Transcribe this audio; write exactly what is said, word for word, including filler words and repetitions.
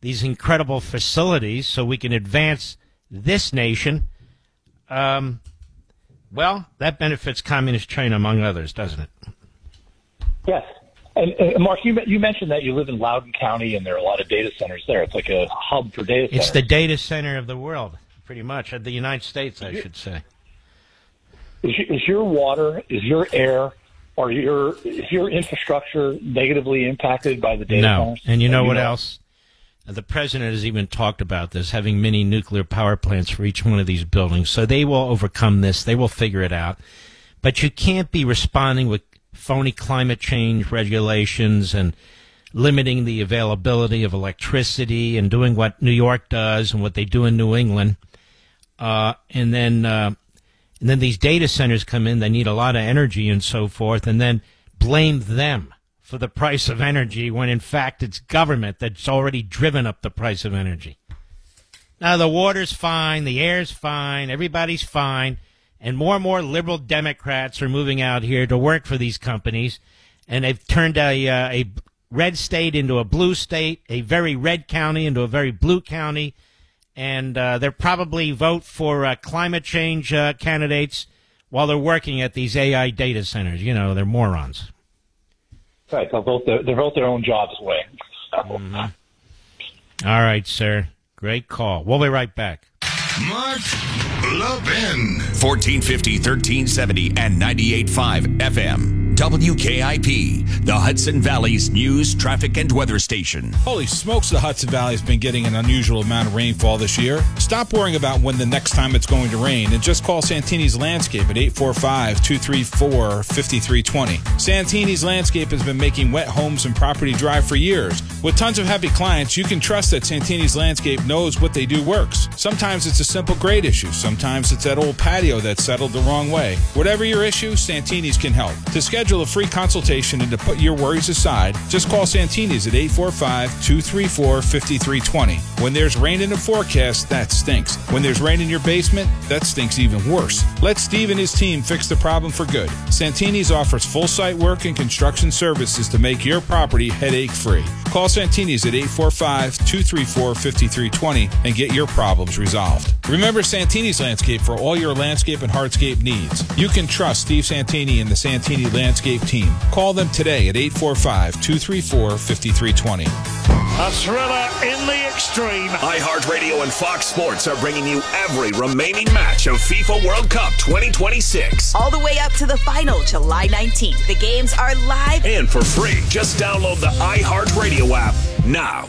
these incredible facilities so we can advance this nation, um, well, that benefits Communist China, among others, doesn't it? Yes. And, and Mark, you you mentioned that you live in Loudoun County, and there are a lot of data centers there. It's like a hub for data centers. It's the data center of the world, pretty much, of the United States, I should say. Is, is your water, is your air, or your is your infrastructure negatively impacted by the data no. centers? And you know you what know? else? The president has even talked about this, having mini nuclear power plants for each one of these buildings. So they will overcome this. They will figure it out. But you can't be responding with phony climate change regulations and limiting the availability of electricity and doing what New York does and what they do in New England. Uh, and then uh, and then these data centers come in. They need a lot of energy and so forth, and then blame them for the price of energy when, in fact, it's government that's already driven up the price of energy. Now, the water's fine, the air's fine, everybody's fine, and more and more liberal Democrats are moving out here to work for these companies, and they've turned a, uh, a red state into a blue state, a very red county into a very blue county, and uh, they'll probably vote for uh, climate change uh, candidates while they're working at these A I data centers. You know, they're morons. Right, they'll vote their, they'll vote their own jobs away. Mm-hmm. All right, sir. Great call. We'll be right back. Mark Levin. fourteen fifty, thirteen seventy, and ninety-eight point five F M. W K I P, the Hudson Valley's news, traffic, and weather station. Holy smokes, the Hudson Valley's been getting an unusual amount of rainfall this year. Stop worrying about when the next time it's going to rain and just call Santini's Landscape at eight four five, two three four, five three two zero. Santini's Landscape has been making wet homes and property dry for years. With tons of happy clients, you can trust that Santini's Landscape knows what they do works. Sometimes it's a simple grade issue. Sometimes it's that old patio that's settled the wrong way. Whatever your issue, Santini's can help. To schedule a free consultation and to put your worries aside, just call Santini's at eight four five, two three four, five three two zero. When there's rain in the forecast, that stinks. When there's rain in your basement, that stinks even worse. Let Steve and his team fix the problem for good. Santini's offers full site work and construction services to make your property headache-free. Call Santini's at eight four five, two three four, five three two zero and get your problems resolved. Remember Santini's Landscape for all your landscape and hardscape needs. You can trust Steve Santini and the Santini Landscape team. Call them today at eight four five, two three four, five three two zero. A thriller in the extreme. iHeartRadio and Fox Sports are bringing you every remaining match of FIFA World Cup twenty twenty-six. All the way up to the final, July nineteenth. The games are live And for free. Just download the iHeartRadio app now.